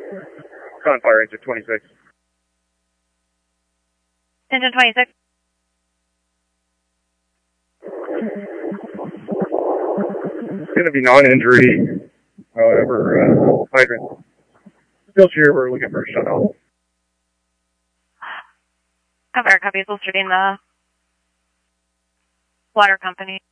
On fire engine 26. Engine 26. It's going to be non-injury. However, hydrant. Still here, we're looking for a shutoff. Cover copies, we'll in the water company.